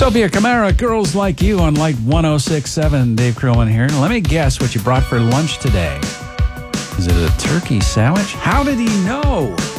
Sophia Kamara, Girls Like You on Light 106.7. Dave Krillman here. Let me guess what you brought for lunch today. Is it a turkey sandwich? How did he know?